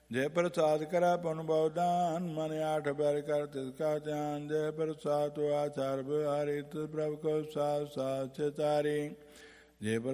ਜੇ ਪ੍ਰਸਾਦ ਕਰੈ ਪੁਨ ਬਹੁਦਾਨ, ਮਨ ਆਠ ਬੈਰ ਕਰ ਤਿਸ ਕਾ ਧਿਆਨ। ਜੇ ਪ੍ਰਸਾਦ ਆਚਾਰ ਵਿਹਾਰੀ, ਤਿਸ ਪ੍ਰਭ ਕੋ ਸਾਧ ਸਾਧ ਚਿਤਾਰੀ। ਜੇ